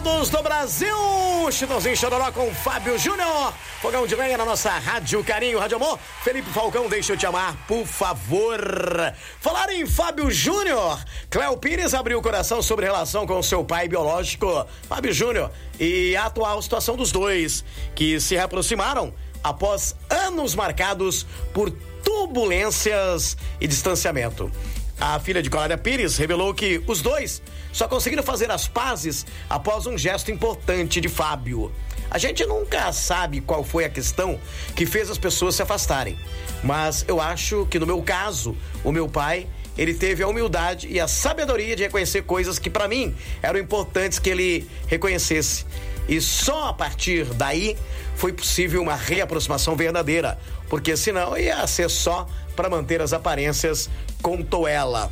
Todos do Brasil, Chitãozinho Chororó com Fábio Júnior, fogão de lenha na nossa Rádio Carinho, Rádio Amor. Felipe Falcão, deixa eu te amar, por favor. Falar em Fábio Júnior, Cléo Pires abriu o coração sobre relação com seu pai biológico, Fábio Júnior, e a atual situação dos dois, que se reaproximaram após anos marcados por turbulências e distanciamento. A filha de Cláudia Pires revelou que os dois só conseguiram fazer as pazes após um gesto importante de Fábio. A gente nunca sabe qual foi a questão que fez as pessoas se afastarem, mas eu acho que no meu caso, o meu pai, ele teve a humildade e a sabedoria de reconhecer coisas que para mim eram importantes que ele reconhecesse. E só a partir daí foi possível uma reaproximação verdadeira, porque senão ia ser só para manter as aparências, contou ela.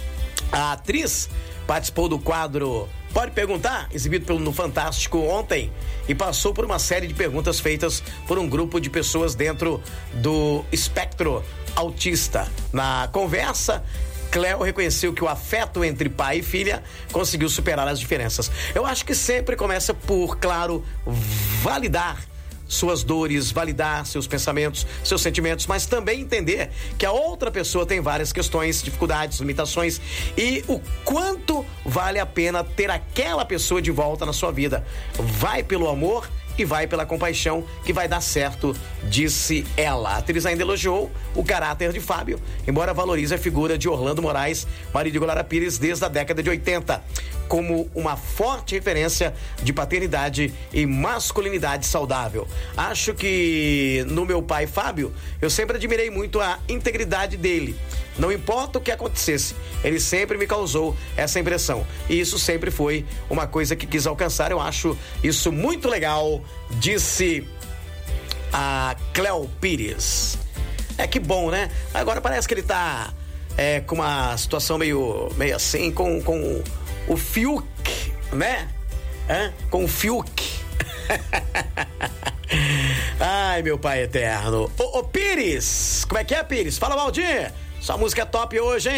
A atriz participou do quadro Pode Perguntar, exibido no Fantástico ontem, e passou por uma série de perguntas feitas por um grupo de pessoas dentro do espectro autista. Na conversa, Cléo reconheceu que o afeto entre pai e filha conseguiu superar as diferenças. Eu acho que sempre começa por, claro, validar suas dores, validar seus pensamentos, seus sentimentos, mas também entender que a outra pessoa tem várias questões, dificuldades, limitações, e o quanto vale a pena ter aquela pessoa de volta na sua vida. Vai pelo amor e vai pela compaixão que vai dar certo, disse ela. A atriz ainda elogiou o caráter de Fábio, embora valorize a figura de Orlando Moraes, marido de Glória Pires, desde a década de 80, como uma forte referência de paternidade e masculinidade saudável. Acho que no meu pai Fábio, eu sempre admirei muito a integridade dele. Não importa o que acontecesse, ele sempre me causou essa impressão. E isso sempre foi uma coisa que quis alcançar. Eu acho isso muito legal, disse a Cléo Pires. Que bom, né? Agora parece que ele tá com uma situação meio assim, com o Fiuk, né? Com o Fiuk. Ai, meu pai eterno. Ô Pires, como é que é, Pires? Fala, Valdir. Sua música é top hoje, hein?